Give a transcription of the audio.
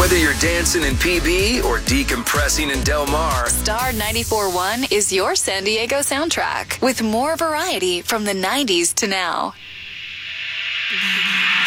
Whether you're dancing in PB or decompressing in Del Mar, Star 94.1 is your San Diego soundtrack with more variety from the 90s to now.